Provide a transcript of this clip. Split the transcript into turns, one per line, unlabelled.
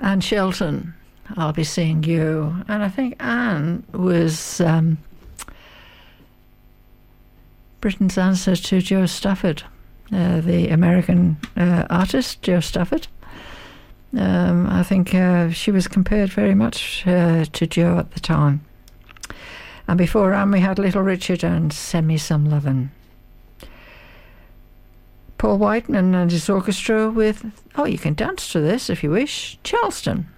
Anne Shelton, I'll Be Seeing You. And I think Anne was Britain's answer to Joe Stafford, the American artist, Joe Stafford. I think she was compared very much to Joe at the time. And before Anne, we had Little Richard and Send Me Some Lovin'. Paul Whiteman and his orchestra with, oh, you can dance to this if you wish, Charleston.